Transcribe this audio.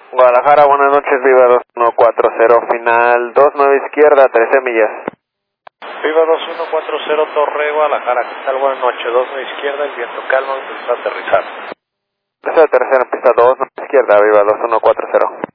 Guadalajara, buenas noches, Viva 2140, final 29 izquierda, 13 millas. Viva 2140 Torre, Guadalajara, ¿qué tal? Buenas noches, 29 izquierda, el viento calma, empezó a aterrizar. Empezó a aterrizar en pista 29 izquierda, Viva 2140.